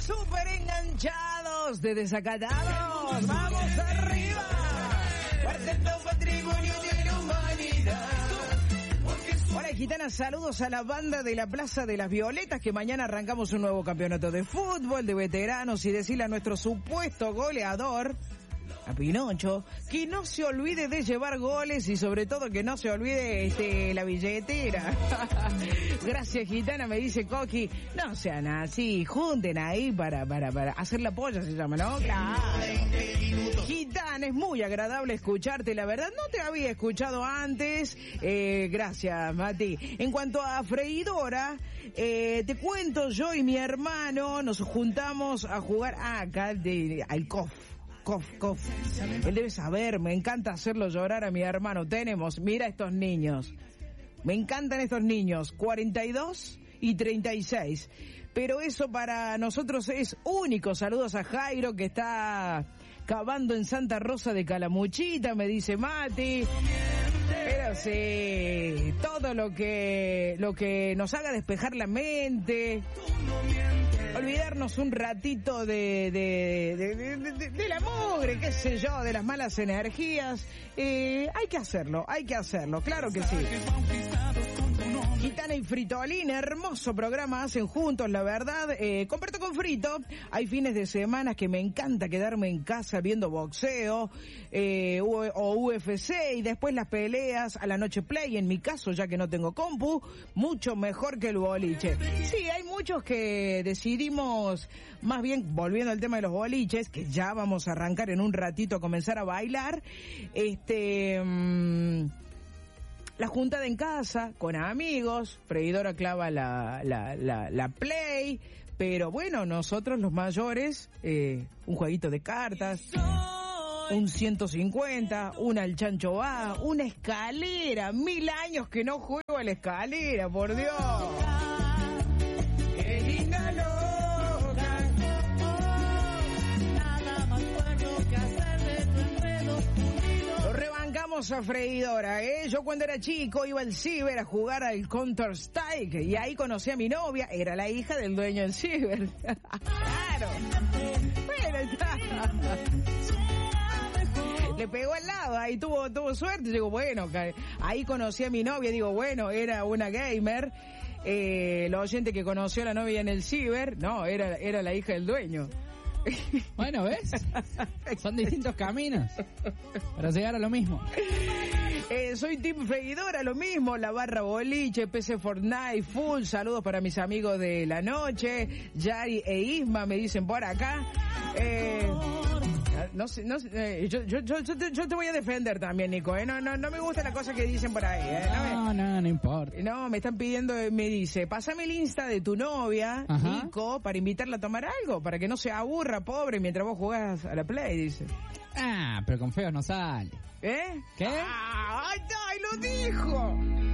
súper enganchados de desacatados. ¡Vamos arriba! Cuarteto Patrimonio de la Humanidad. Hola, gitana, saludos a la banda de la Plaza de las Violetas, que mañana arrancamos un nuevo campeonato de fútbol, de veteranos, y decirle a nuestro supuesto goleador, a Pinocho, que no se olvide de llevar goles y sobre todo que no se olvide la billetera. Gracias, gitana, me dice Coqui. No sean así, junten ahí para hacer la polla, se llama, ¿no? Claro. Gitana, es muy agradable escucharte, la verdad, no te había escuchado antes. Gracias, Mati. En cuanto a freidora, te cuento, yo y mi hermano nos juntamos a jugar acá al COF. Él debe saber, me encanta hacerlo llorar a mi hermano. Mira estos niños. Me encantan estos niños, 42 y 36. Pero eso para nosotros es único. Saludos a Jairo, que está cavando en Santa Rosa de Calamuchita, me dice Mati. Pero sí, todo lo que nos haga despejar la mente, olvidarnos un ratito de la mugre, qué sé yo, de las malas energías, hay que hacerlo, claro que sí. Gitana y Fritolín, hermoso programa hacen juntos, la verdad. Comparto con Frito, hay fines de semana que me encanta quedarme en casa viendo boxeo o UFC, y después las peleas a la noche play. En mi caso, ya que no tengo compu, mucho mejor que el boliche. Sí, hay muchos que decidimos, más bien volviendo al tema de los boliches, que ya vamos a arrancar en un ratito a comenzar a bailar, la juntada en casa, con amigos, freidora clava la play, pero bueno, nosotros los mayores, un jueguito de cartas, un 150, una al chancho va, una escalera, 1000 años que no juego a la escalera, por Dios. ¡Qué linda loca! Nada más bueno que hacer de tu enredo. Lo rebancamos a freidora, Yo cuando era chico iba al ciber a jugar al Counter-Strike y ahí conocí a mi novia, era la hija del dueño del ciber. Claro. Bueno, está. Le pegó al lado, ahí tuvo suerte. Digo, bueno, ahí conocí a mi novia, digo, bueno, era una gamer. La oyente que conoció a la novia en el ciber, no, era la hija del dueño. Bueno, ¿ves? Son distintos caminos para llegar a lo mismo. Soy Team Freidora, lo mismo, la barra boliche, PC Fortnite, full, saludos para mis amigos de la noche, Yari e Isma me dicen por acá. No sé, yo te voy a defender también, Nico, no me gusta la cosa que dicen por ahí, No importa. No, me están pidiendo, me dice, pásame el Insta de tu novia, ajá, Nico, para invitarla a tomar algo, para que no se aburra, pobre, mientras vos jugás a la Play, dice. Pero con feos no sale. ¿Qué? ¿Qué? ¡Ay, lo dijo!